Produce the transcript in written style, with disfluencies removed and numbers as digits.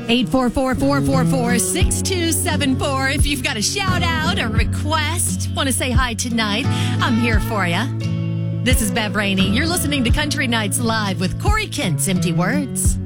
844-444-6274. If you've got a shout out or request, want to say hi tonight, I'm here for you. This is Bev Rainey. You're listening to Country Nights Live with Corey Kent's Empty Words.